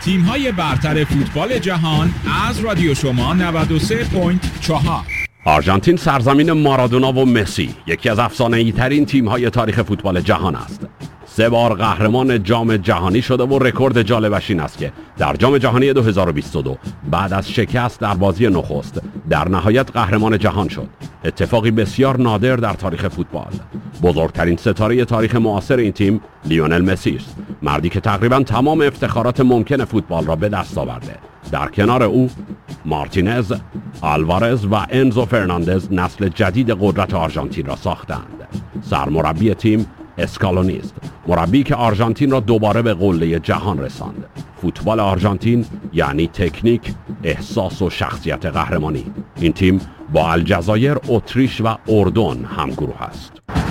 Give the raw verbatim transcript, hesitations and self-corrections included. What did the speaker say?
تیم‌های برتر فوتبال جهان از رادیو شما نود و سه ممیز چهار. آرژانتین سرزمین مارادونا و مسی یکی از افسانه‌ای ترین تیم‌های تاریخ فوتبال جهان است. سه بار قهرمان جام جهانی شده و رکورد جالبش این است که در جام جهانی دو هزار و بیست و دو بعد از شکست در بازی نخست در نهایت قهرمان جهان شد. اتفاقی بسیار نادر در تاریخ فوتبال. بزرگترین ستاره تاریخ معاصر این تیم لیونل مسی است، مردی که تقریبا تمام افتخارات ممکن فوتبال را به دست آورده. در کنار او مارتینز، آلوارز و انزو فرناندز نسل جدید قدرت آرژانتین را ساختند. سرمربی تیم اسکالونی است، مربی که آرژانتین را دوباره به قله جهان رساند. فوتبال آرژانتین یعنی تکنیک، احساس و شخصیت قهرمانی. این تیم با الجزایر، اتریش و اردن همگروه است.